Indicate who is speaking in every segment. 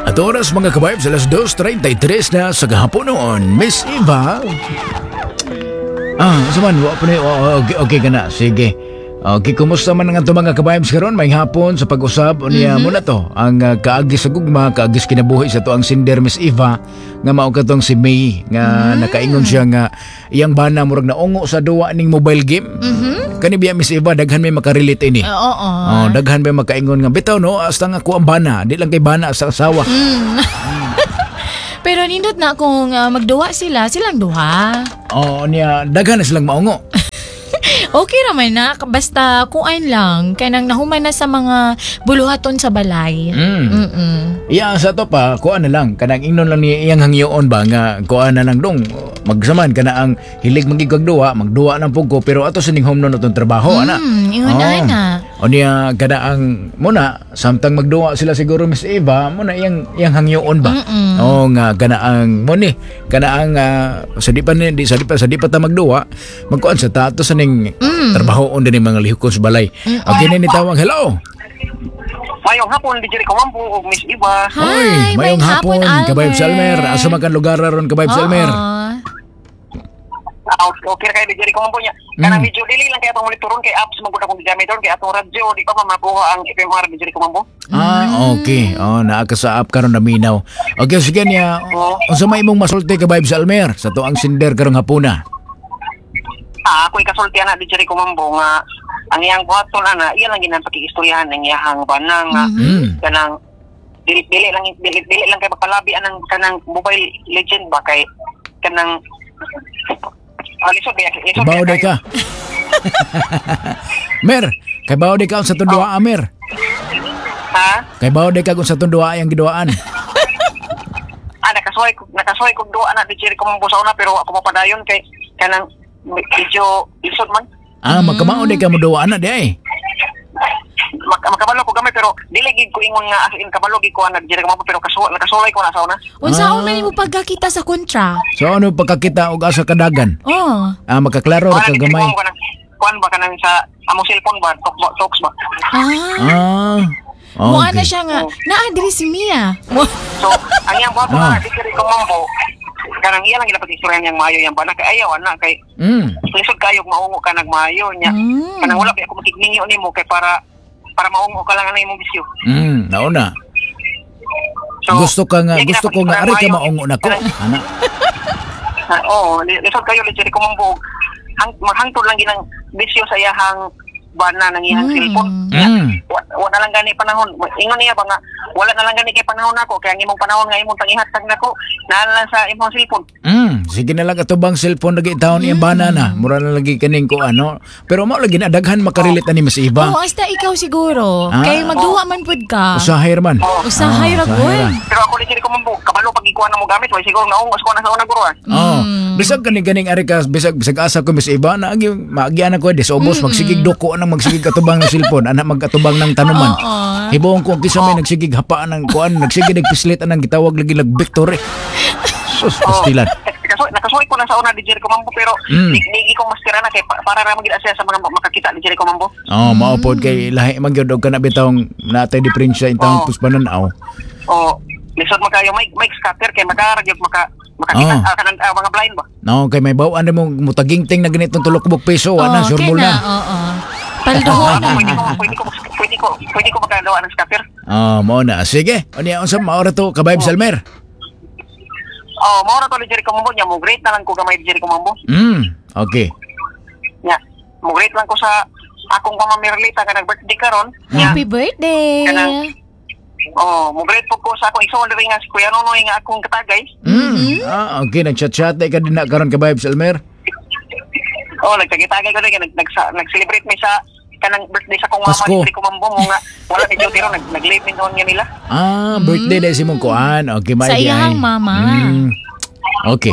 Speaker 1: At oras mga kabayb sa alas 2:33 na sa gahapon noon. Miss Eva. Saman, okay ka na. Sige. Okay, kumusta man nga ito mga kabayabs karon? May hapon sa pag-usab. Niya muna to. Ang kaagis sa gugma, kaagis kinabuhi sa to ang sinder Miss Eva. Nga mao katong si May. Nga nakaingon siya nga iyang bana murag na ungo sa duwa ning mobile game. Kani biya Miss Eva, daghan may makarelate ini.
Speaker 2: Oo.
Speaker 1: Daghan may makaingon nga. Bitaw no, hasta nga ko ang bana. Di lang kay bana sa asawa.
Speaker 2: Pero nindot na kung magduwa silang duha.
Speaker 1: Niya, daghan na silang maungo.
Speaker 2: Okay raman na, basta kuan lang, kaya nang nahuman na sa mga buluhaton sa balay.
Speaker 1: Iya, sa to pa, kuan na lang, kanang ingnon lang ni iyang hangyoon ba, nga kuan na lang dong, magsaman, kana ang hilig magduwa ng pugko, pero ato sining home nun itong trabaho, ana.
Speaker 2: Yun na.
Speaker 1: O niya, kana ang, muna, samtang magduwa sila siguro, Miss Eva, muna iyang hangyoon ba? Nga, kana ang, muni, kana ang, sa di pa ta magduwa, magkuan sa tato sa ning trabahoon din yung mga lihok sa balay. Okay na nitawag, hello!
Speaker 3: Mayong hapon, di jeri ko mampu, Miss Eva.
Speaker 2: Hi,
Speaker 1: mayong hapon, Kabayb Salmer. Asa makan lugar ron, Kabayb Salmer?
Speaker 3: Okay kayo, di jeri ko mampu niya. Kanang medyo dili lang kaya itong ulit turon, kaya apps magbuda kong gamit doon, kaya itong radyo, di pa mabuha ang FMR, di jeri ko mampu.
Speaker 1: Okay. Naaka sa app karon naminaw. Okay, sige niya. Unsa may imong masulti, Kabayb Salmer, sa to ang sinder karong hapuna?
Speaker 3: Ako ikasultihan na di jeri ko mampu nga ang iyang buhaton ana iya lang ginang pakiistoryahan ng iyang banang kanang dili lang kay pagpalabi anang kanang Mobile Legend ba kay kanang lisod
Speaker 1: Kabaw day ka. Mer, kay baw day ka sa tundua Mer. Kay baw day ka kung sa tundua yang giduaan.
Speaker 3: Nakasuway kog duwa na di jeri ko mampu sa una pero ako mapadayon kay kanang medyo lisod man.
Speaker 1: Magkamao day ka mo duwa na di ay.
Speaker 3: Makabalo ko gamay pero dili gid ko ingon nga as in kabalo gid ko nagdire ko pero nakasulay ko na sa una.
Speaker 2: Unsaon man imo pagkakita sa kontra?
Speaker 1: So ano pagkakita og asa kadagan? Makaklaro ra ka gamay.
Speaker 3: Kuan ba kanang sa among cellphone ba talks ba?
Speaker 2: Mo ana siya nga naa diri si Mia.
Speaker 3: So ang yang buhat na diri ko mambo kanang iya lang gila pag-istoryahan yang maayo yang bana kay ayaw na kay lisod kayo maungo ka nagmaayo nya kanang wala pa ako makigningo nimo kay para maungo ka lang ana imong bisyo.
Speaker 1: Nauna. So, gusto ko nga ari ka maungo nako ana.
Speaker 3: Lisod kayo diri ko mambog maghangtod lang ginang bisyo sa iyang bana ng iyang cellphone. Wala lang gani panahon. Ingon niya ba nga wala na lang gani kay panahon nako kaya ang imong panahon nga imong tangihatag nako naa lang sa imong cellphone.
Speaker 1: Sige na lang atubang cellphone lagi taon iyang bana na. Mura na lagi kaning ko ano. Pero mao lagi na daghan makarelate ni Miss Eva.
Speaker 2: Hasta ikaw siguro. Kay magduwa man pud ka.
Speaker 1: Usahay man.
Speaker 2: Usahay ra gud.
Speaker 3: Pero ako diri ko mambo kabalo pag ikuha na mo gamit way siguro naungos ko na sa una guro.
Speaker 1: Bisag ganing ari ka bisag asa ko Miss Eva na maagian ako desobos magsigig doko nang magsigig katubang ng cellphone ana magkatubang ng tanuman. Hibuon ko kisa may nagsigig hapaan ng kuan nagsigig nagpislit anang gitawag lagi lag victory. Sus pastilan.
Speaker 3: Nakasuway ko na sa una di jeri ko mambo pero di ko mastira na kay para ra magid asya sa mga makakita di jeri ko mambo.
Speaker 1: Mao pod kay lahi man gyud og kana bitawng natay diferensya intang pusbanan
Speaker 3: lisod makayo may scatter kay makaragyog makakita kanang mga blind ba.
Speaker 1: No, kay may bawaan mo mutagingting na ganitong 3 piso ana surbol na.
Speaker 2: Palduhon na.
Speaker 3: Pwede ko magkalawa ng scatter.
Speaker 1: Mao na. Sige. Unya unsa maora to Kabayb Salmer?
Speaker 3: Maora to li jeri ko mambo nya mo great na lang ko gamay jeri ko mambo.
Speaker 1: Okay.
Speaker 3: Nya, mo great lang ko sa akong pamamirlita ka nag-birthday karon.
Speaker 2: Happy birthday.
Speaker 3: Mo great po ko sa akong igsoon diri nga si Kuya Nonoy nga akong katagay.
Speaker 1: Okay, nag-chat-chat ka din na karon Kabayb Salmer.
Speaker 3: Nagtagitagay ko rin nag-celebrate mi sa kanang birthday sa kong mama diri ko mambo mo nga wala ni Jotiro nag-live min on nga nila.
Speaker 1: Birthday dahil si mong kuan. Okay,
Speaker 2: sa iyang mama.
Speaker 1: Okay.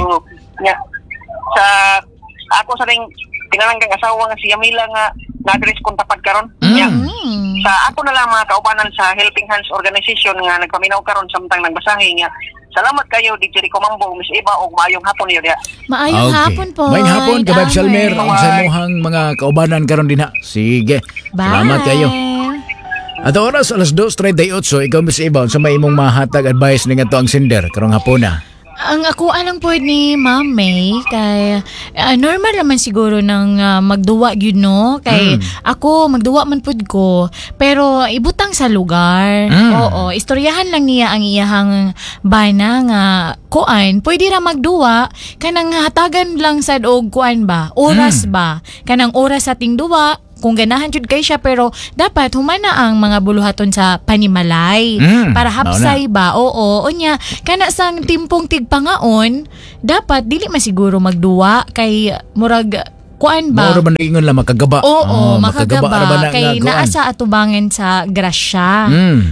Speaker 3: Sa ako sa ring tinalanggang asawa nga si Yamila nga na-address kong tapad karon. Sa ako na lang mga kaubanan sa Helping Hands Organization nga nagpaminaw karon samtang nagbasahi nga salamat kayo di jeri ko mambo Miss Eva og maayong hapon niyo dia.
Speaker 2: Maayong hapon po.
Speaker 1: Maayong hapon Kabayb Salmer sa imuhang mga kaubanan karon dinha. Sige.
Speaker 2: Bye.
Speaker 1: Salamat kayo. At oras alas 2:38, ikaw Miss Eva, sa may imong mahatag advice ni nga to ang sender karong hapon na.
Speaker 2: Ang ako alang po ni Ma'am May kay normal naman siguro ng magduwa gyud no kay ako magduwa man pud ko pero ibutang sa lugar. Oo, istoryahan lang niya ang iyahang bana nga kuan pwede ra magduwa kanang hatagan lang sad og kuan ba oras ba kanang oras sa ting duwa kung ganahan jud kay siya pero dapat humana ang mga buluhaton sa panimalay para hapsay ba oo unya kana sang timpong tigpangaon dapat dili masiguro magduwa kay murag kuan ba
Speaker 1: mura ba ingon lang makagaba
Speaker 2: oo makagaba kay naa sa atubangan sa grasya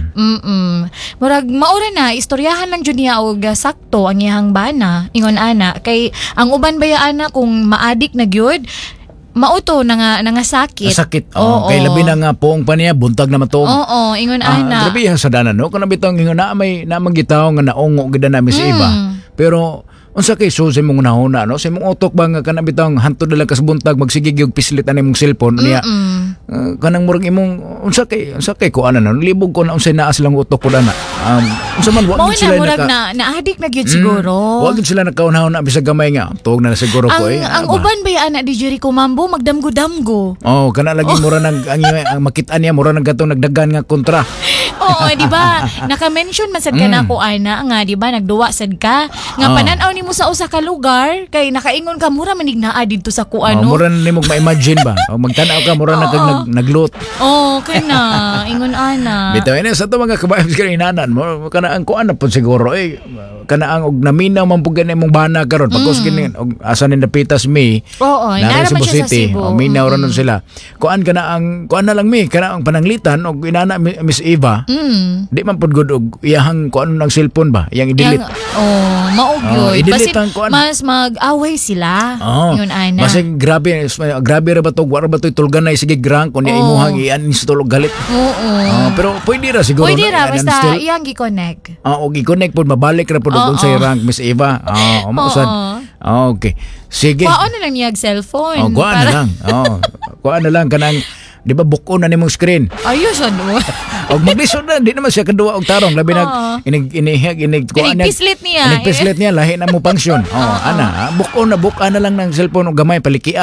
Speaker 2: murag maura na istoryahan lang jud niya og sakto ang iyang bana ingon ana kay ang uban baya ana kung maadik na gyud mauto na nga sakit.
Speaker 1: Sakit. Kay labi na nga poong pa niya, buntag na matog.
Speaker 2: Oo, ingon ana.
Speaker 1: Grabe sa danan, no? Kung nabitang ingon na may namagitaw nga naungo gida namin sa iba. Pero unsa kay so sa imong nahuna no sa imong utok ba nga kanabitang hantod na lang kas buntag magsigig og pislit ani imong cellphone niya kanang murag imong unsa kay ko ana no libog ko na unsay naa silang utok pud ana unsa man wa gid sila
Speaker 2: murag na-addict na gyud siguro
Speaker 1: wa gid sila nakaunahon na bisag gamay nga tuog na siguro ko
Speaker 2: ang uban ba ana di Jericho Mambo magdamgo-damgo
Speaker 1: kana lagi mura nang ang makit-an niya mura nang gatong nagdagan nga kontra.
Speaker 2: Oo, di ba? Naka-mention man sad ka na ko ana nga, di ba? Nagduwa sad ka. Nga panan-aw nimo sa usa ka lugar kay nakaingon ka mura manig naa didto sa kuano.
Speaker 1: Mura nimo ma-imagine ba? Magtanaw ka mura naglot.
Speaker 2: Kay na ingon ana.
Speaker 1: Bitaw ina sa to mga kabayan sa inanan mo kana ang kuan na pud siguro kana ang og naminaw man pud gani imong bana karon pagkos gini og asa ni napitas mi.
Speaker 2: Oo,
Speaker 1: naraman siya sa Cebu. Minaw ra nun sila. Kuan kana ang kuan na lang mi kana ang pananglitan og inana Miss Eva. Di man pud good og iyahang kuan nang cellphone ba iyang i-delete.
Speaker 2: Maog yun.
Speaker 1: I-delete ang
Speaker 2: mas mag-away sila. Yun ana.
Speaker 1: Mas grabe ra ba to wala ba to tulganay sige grang kun imuhang i-uninstall og galit. Pero pwede ra siguro.
Speaker 2: Pwede ra basta iyang gi-connect.
Speaker 1: Og i-connect pud mabalik ra pud og unsay rank Miss Eva. Mausad. Okay. Sige.
Speaker 2: Kuan na lang niya cellphone.
Speaker 1: Kuan na lang. Kuan na lang kanang di ba bukon na nimong screen.
Speaker 2: Ayos ano.
Speaker 1: Og maglisod na di naman siya kaduwa og tarong labi nag
Speaker 2: inigpislit niya.
Speaker 1: Inigpislit niya lahi na mo function. Ana, bukon na bukan na lang ng cellphone og gamay paliki.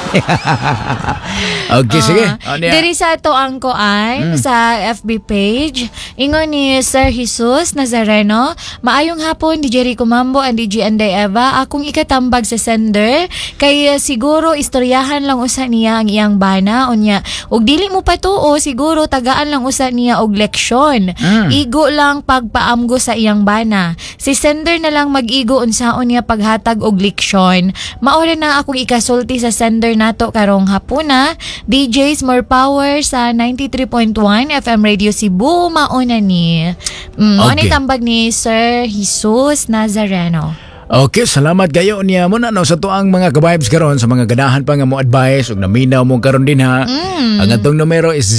Speaker 1: Okay, sige.
Speaker 2: Diri sa ato ang koan sa FB page. Ingon ni Sir Jesus Nazareno, maayong hapon DJ Rico Mambo and DJ Anday Eva. Akong ikatambag sa sender kay siguro istoryahan lang usa niya ang iyang bana unya og dili mo patuo siguro tagaan lang usa niya og leksyon. Igo lang pagpaamgo sa iyang bana. Si sender na lang mag-igo unsaon niya paghatag og leksyon. Maura na akong ikasulti sa sender nato karong hapuna. DJs more power sa 93.1 FM Radio Cebu mauna ni. Ano tambag ni Sir Jesus Nazareno.
Speaker 1: Okay, salamat kayo niya mo na sa tuang mga ka-vibes karon sa mga ganahan pa nga mo advice ug naminaw mo karon din ha. Ang atong numero is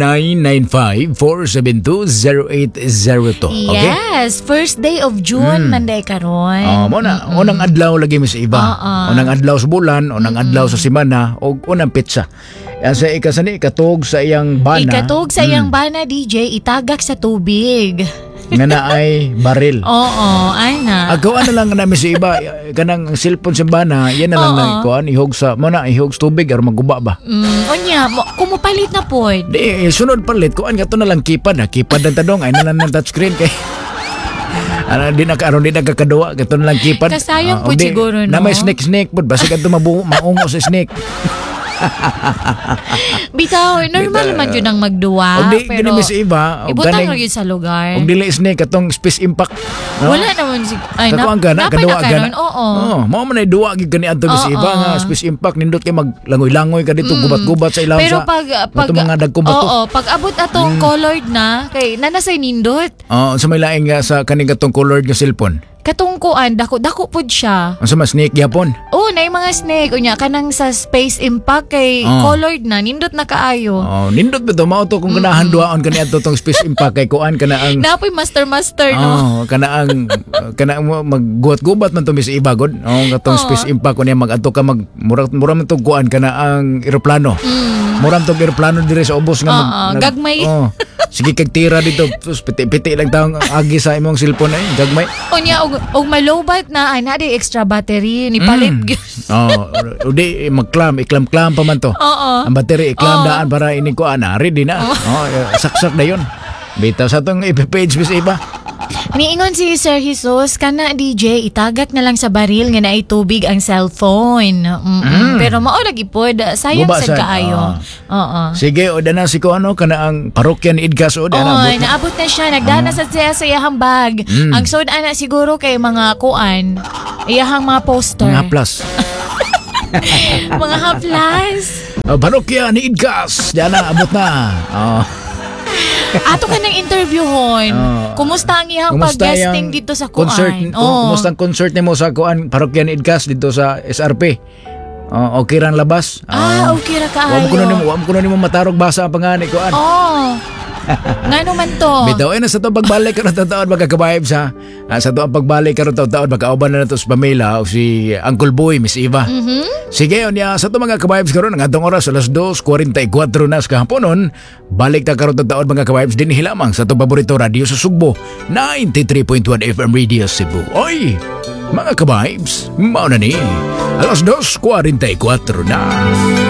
Speaker 1: 0995-472-0802. Okay?
Speaker 2: Yes, first day of June manday karon.
Speaker 1: Mo na unang adlaw lagi Miss Eva. Unang adlaw sa bulan, unang adlaw sa semana ug unang pitsa. Sa ikasani ikatog sa iyang bana.
Speaker 2: Ikatog sa iyang bana DJ itagak sa tubig.
Speaker 1: Nga na ay baril.
Speaker 2: Ay na.
Speaker 1: Agawan na lang namin sa iba kanang cellphone sa bana, yan na lang na kuan ihog sa ihog sa tubig or maguba ba.
Speaker 2: Onya, kumupalit na po.
Speaker 1: Di sunod palit kuan gato na lang keypad ang tadong ay na lang ng touchscreen kay. Di nakakaduwa gato na lang keypad.
Speaker 2: Kasayang po siguro no.
Speaker 1: Na may snake pud basta kadto maungo sa snake.
Speaker 2: Bitaw, normal man yun ang magduwa.
Speaker 1: Pero Miss Eva,
Speaker 2: ibutang lang yun sa lugar.
Speaker 1: Og dili snake katong Space Impact.
Speaker 2: Wala naman
Speaker 1: kakuan gana, kaduwa gana. Mao man ay duwa gid kani adto Miss Eva nga Space Impact nindot kay maglangoy-langoy ka dito gubat-gubat sa ilaw
Speaker 2: pero
Speaker 1: sa.
Speaker 2: Pero
Speaker 1: mga dagko bato.
Speaker 2: Pag abot atong colored na kay nanasay nindot.
Speaker 1: Sa may laing nga sa kaning katong colored nga cellphone.
Speaker 2: Katungkuan, dako pud siya.
Speaker 1: Ang sama snake yapon?
Speaker 2: Na yung mga snake. Unya, kanang sa Space Impact kay colored na. Nindot na kaayo.
Speaker 1: Nindot ba ito? Mao to kung ganahan duwaon ka niya itong Space Impact kay kuan ka na ang...
Speaker 2: Napoy master, no?
Speaker 1: Kana ang maggubat-gubat man to Miss Eva God. Katong Space Impact kung niya mag-ato ka mura man to kuan ka na ang eroplano. Muram tong aeroplano dire sa ubos nga
Speaker 2: gagmay.
Speaker 1: Sige kag tira dito. Tapos piti-piti lang taong agi sa imong cellphone ay gagmay.
Speaker 2: Unya og malobat na ay na di extra battery ni palit.
Speaker 1: Udi iklam-klam pa man to. Ang battery iklam daan para ini ko ready na. Saksak na yun. Bitaw sa tong page Miss Eva.
Speaker 2: Niingon si Sir Jesus, kana DJ, itagat na lang sa baril nga naay tubig ang cellphone. Pero mao lagi pod, sayang sa kaayo.
Speaker 1: Sige, o na si ko kana ang parokya ni Idgas o
Speaker 2: naabot na siya, nagdana sa iyahang bag. Ang sud ana siguro kay mga kuan, iyahang mga poster.
Speaker 1: Mga plus.
Speaker 2: Mga haplas.
Speaker 1: Parokya ni Idgas, diyan na abot na.
Speaker 2: Ato ka ng interviewhon. Kumusta ang iyang pag-guesting dito sa kuan?
Speaker 1: Kumusta ang concert nimo sa kuan Parokya ni Idgas dito sa SRP? Okay rang labas?
Speaker 2: Okay ra kaayo.
Speaker 1: Wa mo kuno nimo matarog basa ang pangani kuan.
Speaker 2: Ngano man to?
Speaker 1: Bitaw na sa to pagbalik karon taon magka-vibes ha. Sa to ang pagbalik karon taon magkauban na nato sa pamilya o si Uncle Boy Miss Eva. Sige unya sa to mga ka-vibes karon ang atong oras alas 2:44 na sa kahaponon. Balik ta karon taon mga ka-vibes din hilamang sa to paborito radio sa Sugbo 93.1 FM Radio Cebu. Oy, mga ka-vibes, mao na ni alas 2:44 na.